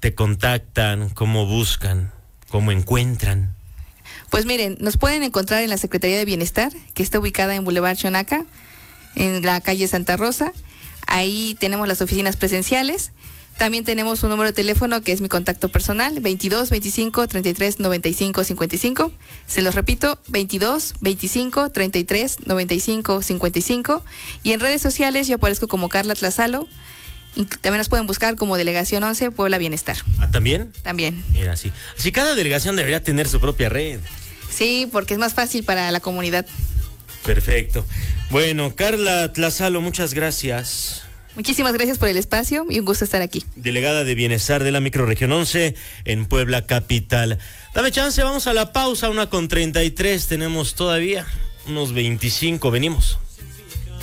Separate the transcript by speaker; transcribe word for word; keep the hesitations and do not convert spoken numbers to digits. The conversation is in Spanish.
Speaker 1: te contactan, cómo buscan, cómo encuentran?
Speaker 2: Pues miren, nos pueden encontrar en la Secretaría de Bienestar, que está ubicada en Boulevard Xonaca, en la calle Santa Rosa. Ahí tenemos las oficinas presenciales. También tenemos un número de teléfono que es mi contacto personal, veintidós, veinticinco, treinta y tres, noventa y cinco, cincuenta y cinco. Se los repito, veintidós, veinticinco, treinta y tres, noventa y cinco, cincuenta y cinco. Y en redes sociales yo aparezco como Carla Tlazalo. Y también nos pueden buscar como Delegación once, Puebla Bienestar.
Speaker 1: ¿Ah, también?
Speaker 2: También.
Speaker 1: Mira, sí. Así cada delegación debería tener su propia red.
Speaker 2: Sí, porque es más fácil para la comunidad.
Speaker 1: Perfecto. Bueno, Carla Tlazalo, muchas gracias.
Speaker 2: Muchísimas gracias por el espacio y un gusto estar aquí.
Speaker 1: Delegada de Bienestar de la Microrregión once en Puebla Capital. Dame chance, vamos a la pausa, una con treinta y tres, tenemos todavía unos veinticinco, venimos.